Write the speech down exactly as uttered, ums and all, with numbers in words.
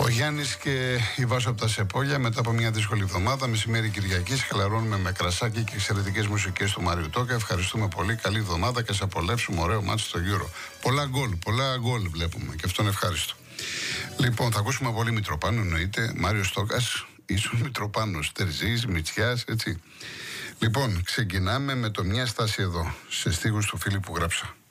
Ο Γιάννης και η Βάσο από τα Σεπόλια, μετά από μια δύσκολη εβδομάδα, μεσημέρι Κυριακής, χαλαρώνουμε με κρασάκι και εξαιρετικές μουσικές του Μάριου Τόκα. Ευχαριστούμε πολύ. Καλή εβδομάδα και σε απολαύσουμε ωραίο μάτσο στο Euro. Πολλά γκολ, πολλά γκολ βλέπουμε και αυτό είναι ευχάριστο. Λοιπόν, θα ακούσουμε πολύ Μητροπάνο, εννοείται. Μάριος Τόκας, ίσον Μητροπάνος, Τερζής, Μητσιάς, έτσι. Λοιπόν, ξεκινάμε με το μια στάση εδώ, σε στίχους του φίλου που γράψα.